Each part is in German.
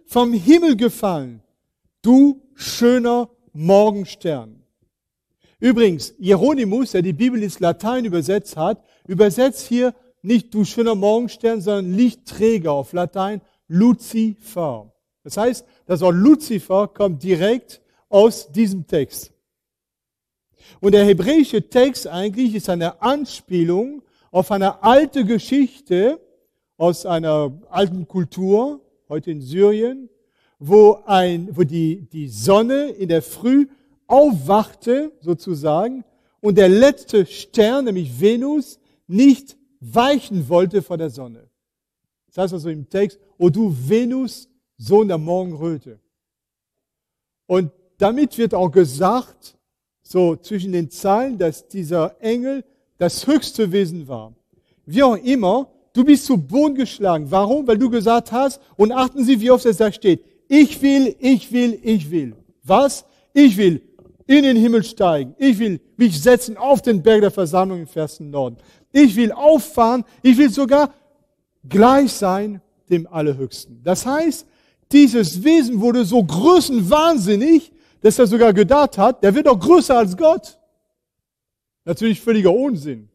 vom Himmel gefallen, du schöner Morgenstern. Übrigens, Hieronymus, der die Bibel ins Latein übersetzt hat, übersetzt hier nicht du schöner Morgenstern, sondern Lichtträger, auf Latein Luzifer. Das heißt, das Wort Luzifer kommt direkt aus diesem Text. Und der hebräische Text eigentlich ist eine Anspielung auf eine alte Geschichte aus einer alten Kultur, heute in Syrien, wo die Sonne in der Früh aufwachte, sozusagen, und der letzte Stern, nämlich Venus, nicht weichen wollte vor der Sonne. Das heißt also im Text, o du Venus, Sohn der Morgenröte. Und damit wird auch gesagt, so zwischen den Zeilen, dass dieser Engel das höchste Wesen war. Wie auch immer, du bist zu Boden geschlagen. Warum? Weil du gesagt hast, und achten Sie, wie oft es da steht, ich will, ich will, ich will. Was? Ich will in den Himmel steigen. Ich will mich setzen auf den Berg der Versammlung im fernen Norden. Ich will auffahren. Ich will sogar gleich sein dem Allerhöchsten. Das heißt, dieses Wesen wurde so größenwahnsinnig, dass er sogar gedacht hat, der wird doch größer als Gott. Natürlich völliger Unsinn.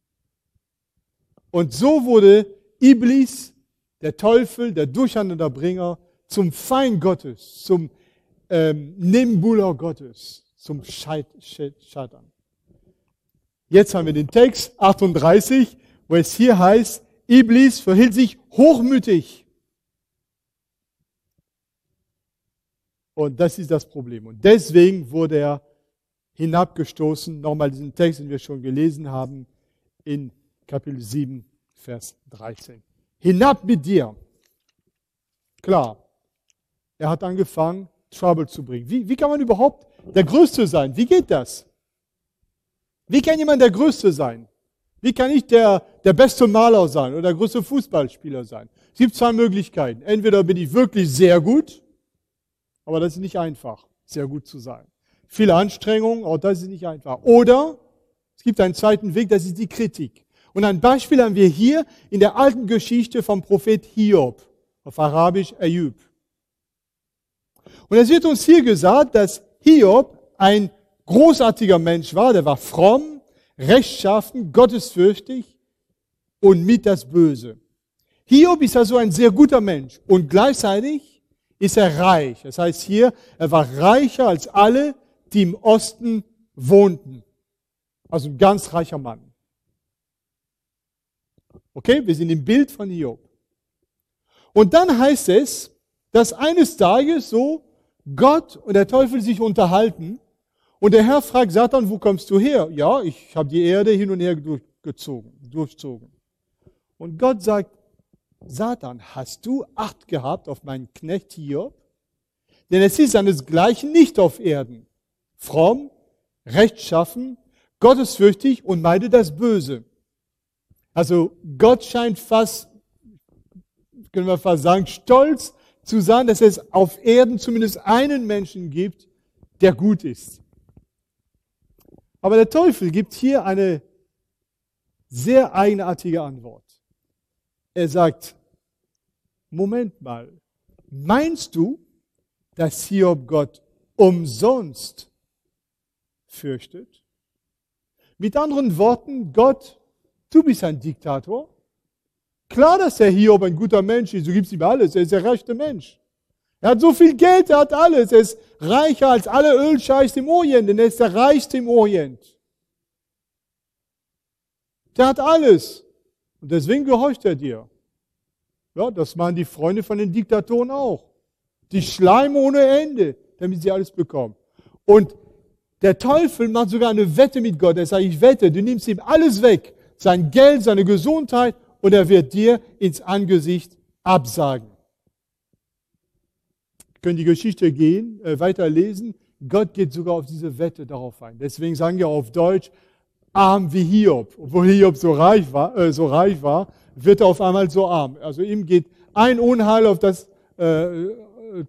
Und so wurde Iblis, der Teufel, der Durcheinanderbringer, zum Feind Gottes, zum Nebenbuhler Gottes, zum Scheitern. Jetzt haben wir den Text 38, wo es hier heißt, Iblis verhielt sich hochmütig. Und das ist das Problem. Und deswegen wurde er hinabgestoßen, nochmal diesen Text, den wir schon gelesen haben, in Kapitel 7, Vers 13. Hinab mit dir. Klar, er hat angefangen, Trouble zu bringen. Wie kann man überhaupt der Größte sein? Wie geht das? Wie kann jemand der Größte sein? Wie kann ich der beste Maler sein oder der größte Fußballspieler sein? Es gibt zwei Möglichkeiten. Entweder bin ich wirklich sehr gut, aber das ist nicht einfach, sehr gut zu sein. Viele Anstrengungen, auch das ist nicht einfach. Oder es gibt einen zweiten Weg, das ist die Kritik. Und ein Beispiel haben wir hier in der alten Geschichte vom Prophet Hiob, auf Arabisch Ayub. Und es wird uns hier gesagt, dass Hiob ein großartiger Mensch war, der war fromm, rechtschaffen, gottesfürchtig und mit das Böse. Hiob ist also ein sehr guter Mensch und gleichzeitig ist er reich. Das heißt hier, er war reicher als alle, die im Osten wohnten. Also ein ganz reicher Mann. Okay, wir sind im Bild von Hiob. Und dann heißt es, dass eines Tages so Gott und der Teufel sich unterhalten und der Herr fragt Satan, wo kommst du her? Ja, ich habe die Erde hin und her durchzogen. Und Gott sagt, Satan, hast du Acht gehabt auf meinen Knecht Hiob? Denn es ist seinesgleichen nicht auf Erden. Fromm, rechtschaffen, gottesfürchtig und meidet das Böse. Also Gott scheint fast, können wir fast sagen, stolz zu sein, dass es auf Erden zumindest einen Menschen gibt, der gut ist. Aber der Teufel gibt hier eine sehr eigenartige Antwort. Er sagt, Moment mal, meinst du, dass Hiob Gott umsonst fürchtet? Mit anderen Worten, Gott, du bist ein Diktator. Klar, dass der Hiob ein guter Mensch ist, du gibst ihm alles, er ist der reichste Mensch. Er hat so viel Geld, er hat alles, er ist reicher als alle Ölscheichs im Orient, denn er ist der reichste im Orient. Der hat alles und deswegen gehorcht er dir. Ja, das machen die Freunde von den Diktatoren auch. Die schleimen ohne Ende, damit sie alles bekommen. Und der Teufel macht sogar eine Wette mit Gott. Er sagt, ich wette, du nimmst ihm alles weg. Sein Geld, seine Gesundheit und er wird dir ins Angesicht absagen. Wir können die Geschichte weiterlesen. Gott geht sogar auf diese Wette darauf ein. Deswegen sagen wir auf Deutsch, arm wie Hiob. Obwohl Hiob so reich war, wird er auf einmal so arm. Also ihm geht ein Unheil auf das, ein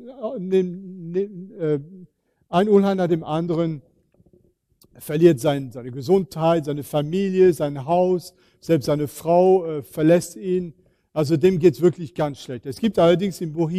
Unheil nach dem anderen. Er verliert seine Gesundheit, seine Familie, sein Haus, selbst seine Frau verlässt ihn. Also dem geht es wirklich ganz schlecht. Es gibt allerdings im Buch